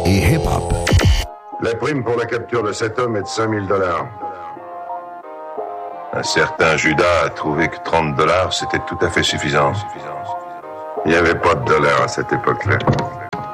et hip-hop. La prime pour la capture de cet homme est de $5 000. Un certain Judas a trouvé que $30, c'était tout à fait suffisant. Il n'y avait pas de dollars à cette époque-là.